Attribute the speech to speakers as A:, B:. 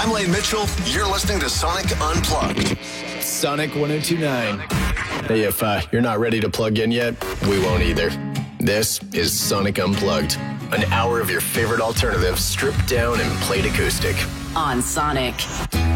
A: I'm Lane Mitchell. You're listening to Sonic Unplugged.
B: Sonic 1029. Hey, if you're not ready to plug in yet, we won't either. This is Sonic Unplugged, an hour of your favorite alternatives stripped down and played acoustic.
C: On Sonic.